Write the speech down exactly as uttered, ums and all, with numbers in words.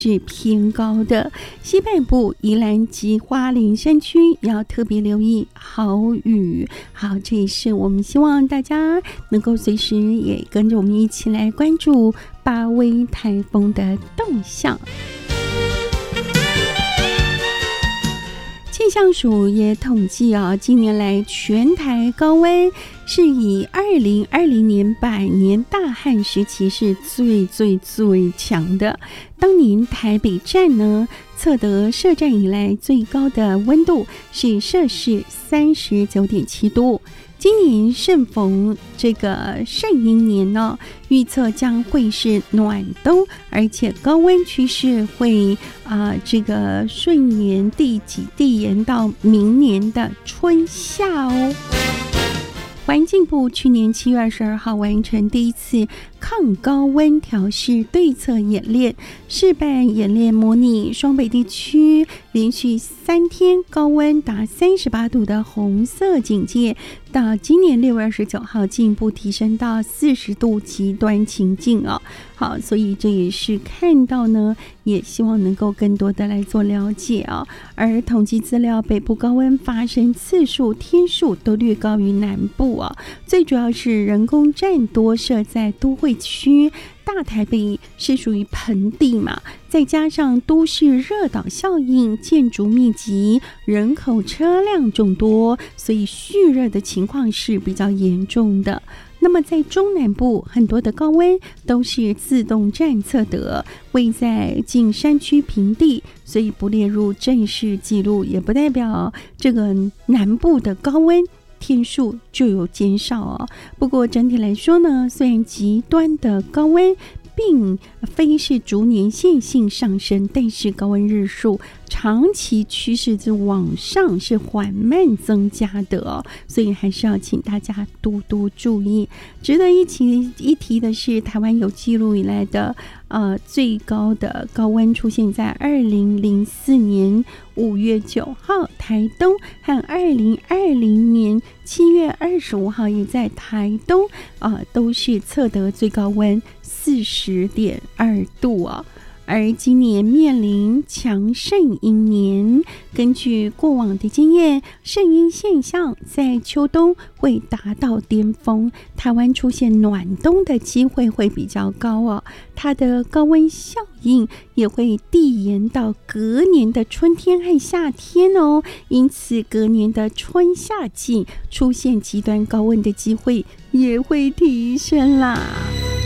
是偏高的，西半部宜兰及花莲山区要特别留意豪雨。好，这也是我们希望大家能够随时也跟着我们一起来关注八威台风的动向。气象署也统计啊，近年来全台高温是以二零二零年百年大旱时期是最最最强的。当年台北站呢测得设站以来最高的温度是摄氏三十九点七度。今年适逢这个圣婴年呢，预测将会是暖冬，而且高温趋势会啊、呃、这个顺延递几递延到明年的春夏哦。环境部去年七月二十二号完成第一次抗高温调试对策演练，示范演练模拟双北地区连续三天高温达三十八度的红色警戒，到今年六月二十九号进一步提升到四十度极端情境哦。好，所以这也是看到呢，也希望能够更多的来做了解啊、哦。而统计资料，北部高温发生次数、天数都略高于南部啊、哦。最主要是人工站多设在都会区，大台北是属于盆地嘛，再加上都市热岛效应，建筑密集，人口车辆众多，所以蓄热的情况是比较严重的。那么在中南部，很多的高温都是自动站测得，位在近山区平地，所以不列入正式记录，也不代表这个南部的高温天数就有减少哦。不过整体来说呢，虽然极端的高温并非是逐年线性上升，但是高温日数长期趋势是往上，是缓慢增加的哦，所以还是要请大家多多注意。值得一提一提的是，台湾有记录以来的呃最高的高温出现在二零零四年五月九号台东，和二零二零年七月二十五号也在台东啊、呃，都是测得最高温四十点二度啊。而今年面临强圣婴年，根据过往的经验，圣婴现象在秋冬会达到巅峰，台湾出现暖冬的机会会比较高哦。它的高温效应也会递延到隔年的春天和夏天哦，因此隔年的春夏季出现极端高温的机会也会提升啦。